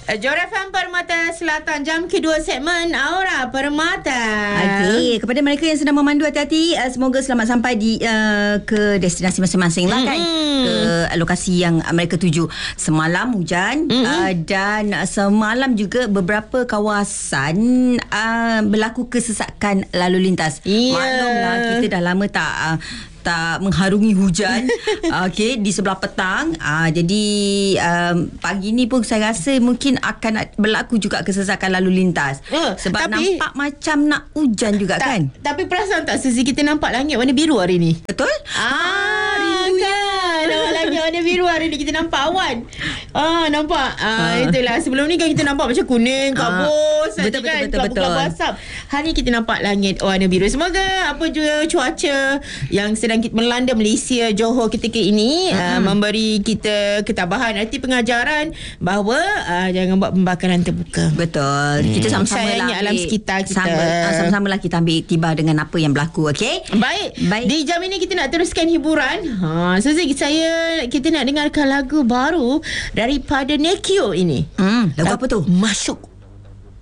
Johor FM Permata Selatan, jam kedua segmen Aura Permata. Okey, kepada mereka yang sedang memandu, hati-hati. Semoga selamat sampai di ke destinasi masing-masing lah kan. Ke lokasi yang mereka tuju. Semalam hujan dan semalam juga beberapa kawasan berlaku kesesakan lalu lintas. Maklumlah, kita dah lama tak mengharungi hujan. Okey, di sebelah petang. Jadi pagi ni pun saya rasa mungkin akan berlaku juga kesesakan lalu lintas. Sebab nampak macam nak hujan juga kan. Tapi perasan tak Suzy, kita nampak langit warna biru hari ni? Betul? Nampak langit warna biru hari ni. Kita nampak awan. Nampak. Itulah, sebelum ni kan kita nampak macam kuning, kabus, betul. Kabut asap. Hari ni kita nampak langit warna biru. Semoga apa juga cuaca yang sedang melanda Malaysia, Johor ketika ini memberi kita ketabahan hati pengajaran bahawa jangan buat pembakaran terbuka. Betul. Kita sama-sama lah alam sekitar kita. Sama-sama lah kita ambil iktibar dengan apa yang berlaku. Okey? Baik. Di jam ini kita nak teruskan hiburan. Suzy, kita nak dengarkan lagu baru daripada Nekio ini. Lagu apa tu? Masuk